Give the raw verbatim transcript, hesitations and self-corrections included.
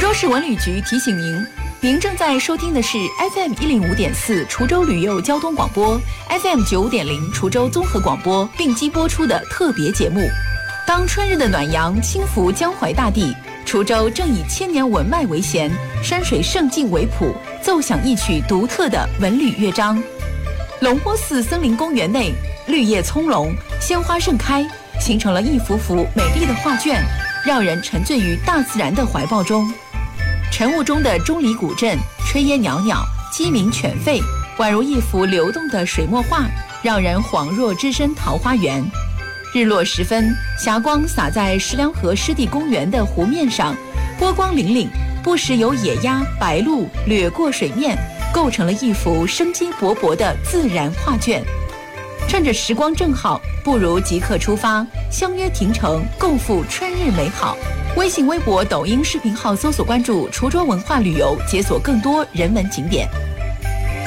州市文旅局提醒您，您正在收听的是 F M 一零五点四滁州旅游交通广播 ，F M 九五点零滁州综合广播并机播出的特别节目。当春日的暖阳轻拂江淮大地，滁州正以千年文脉为弦，山水胜境为谱，奏响一曲独特的文旅乐章。龙坡寺森林公园内，绿叶葱茏，鲜花盛开，形成了一幅幅美丽的画卷，让人沉醉于大自然的怀抱中。晨雾中的钟离古镇，炊烟袅袅，鸡鸣犬吠，宛如一幅流动的水墨画，让人恍若置身桃花源。日落时分，霞光洒在石梁河湿地公园的湖面上，波光粼粼，不时有野鸭、白鹭掠过水面，构成了一幅生机勃勃的自然画卷。趁着时光正好，不如即刻出发，相约亭城，共赴春日美好。微信、微博、抖音视频号搜索关注滁州文化旅游，解锁更多人文景点。